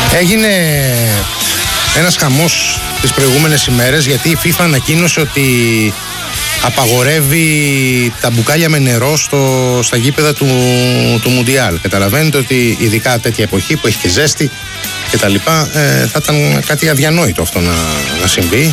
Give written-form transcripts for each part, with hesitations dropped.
Έγινε ένας χαμός τις προηγούμενες ημέρες, γιατί η FIFA ανακοίνωσε ότι απαγορεύει τα μπουκάλια με νερό στα γήπεδα του Μουντιάλ. Καταλαβαίνετε ότι ειδικά τέτοια εποχή που έχει και ζέστη και τα λοιπά, θα ήταν κάτι αδιανόητο αυτό να συμβεί.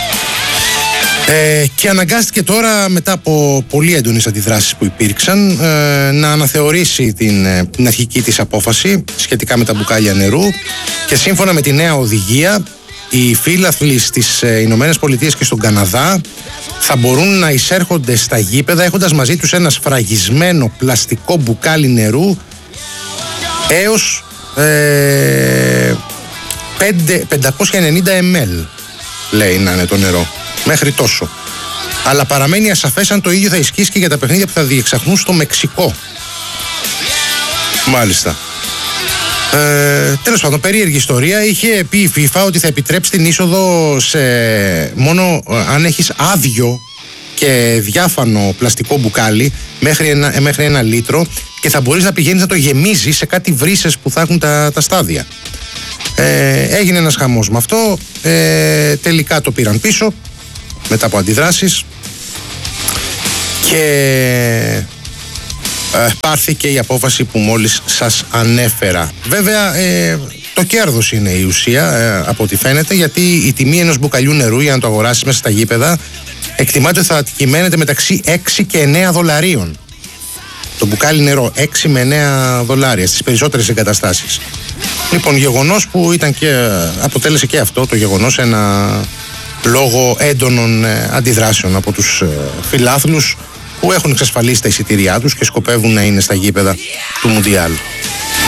Και αναγκάστηκε τώρα, μετά από πολύ έντονες αντιδράσεις που υπήρξαν, να αναθεωρήσει την αρχική της απόφαση σχετικά με τα μπουκάλια νερού, και σύμφωνα με τη νέα οδηγία, οι φίλαθλοι στις Ηνωμένες Πολιτείες και στον Καναδά θα μπορούν να εισέρχονται στα γήπεδα έχοντας μαζί τους ένα σφραγισμένο πλαστικό μπουκάλι νερού έως 590 ml, λέει να είναι το νερό, μέχρι τόσο. Αλλά παραμένει ασαφές αν το ίδιο θα ισχύσει και για τα παιχνίδια που θα διεξαχθούν στο Μεξικό. Μάλιστα. Τέλος πάντων, περίεργη ιστορία. Είχε πει η FIFA ότι θα επιτρέψει την είσοδο μόνο αν έχεις άδειο και διάφανο πλαστικό μπουκάλι μέχρι 1 λίτρο, και θα μπορείς να πηγαίνεις να το γεμίζεις σε κάτι βρύσες που θα έχουν τα στάδια. Έγινε ένας χαμός με αυτό. Τελικά το πήραν πίσω μετά από αντιδράσεις και πάρθηκε η απόφαση που μόλις σας ανέφερα. Βέβαια το κέρδος είναι η ουσία, από ό,τι φαίνεται, γιατί η τιμή ενός μπουκαλιού νερού για να το αγοράσεις μέσα στα γήπεδα εκτιμάται ότι θα κυμαίνεται μεταξύ 6 και 9 δολαρίων. Το μπουκάλι νερό 6 με 9 δολάρια στις περισσότερες εγκαταστάσεις. Λοιπόν, γεγονός που αποτέλεσε και αυτό το γεγονός ένα λόγο έντονων αντιδράσεων από τους φιλάθλους που έχουν εξασφαλίσει τα εισιτήριά τους και σκοπεύουν να είναι στα γήπεδα του Μουντιάλ.